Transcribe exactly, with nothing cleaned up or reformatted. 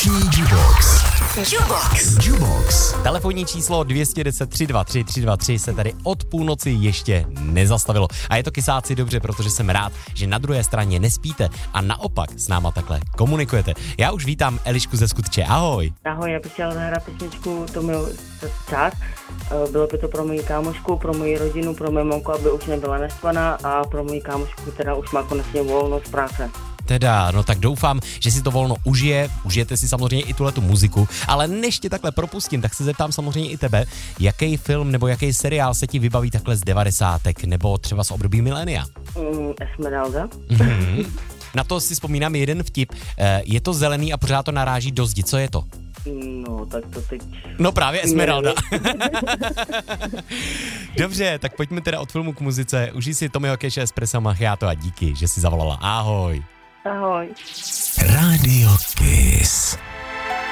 Noční Jukebox. Jukebox. Jukebox. Telefonní číslo dvě jedna nula tři dva tři tři dva tři se tady od půlnoci ještě nezastavilo. A je to kysáci dobře, protože jsem rád, že na druhé straně nespíte a naopak s náma takhle komunikujete. Já už vítám Elišku ze Skutče. Ahoj. Ahoj, já bych chtěla zahrát písničku To byl čas. Bylo by to pro moji kámošku, pro moji rodinu, pro moji mamku, aby už nebyla naštvaná a pro moji kámošku, která už má konečně volno z práce. Teda, no tak doufám, že si to volno užije, užijete si samozřejmě i tuhletu muziku, ale než tě takhle propustím, tak se zeptám samozřejmě i tebe, jaký film nebo jaký seriál se ti vybaví takhle z devadesátek nebo třeba z období milénia? Mm, Esmeralda. Mm-hmm. Na to si vzpomínám jeden vtip, je to zelený a pořád to naráží do zdi, co je to? No, tak to teď... No právě Esmeralda. Dobře, tak pojďme teda od filmu k muzice, užij si Tommyho Cashe, Espresso Macchiato a díky, že jsi zavolala. Ahoj. Ahoj. Radio Kiss.